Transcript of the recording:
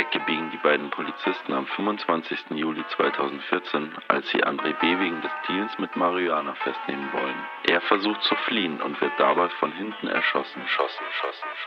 Ecke biegen die beiden Polizisten am 25. Juli 2014, als sie André B. wegen des Deals mit Marihuana festnehmen wollen. Er versucht zu fliehen und wird dabei von hinten erschossen.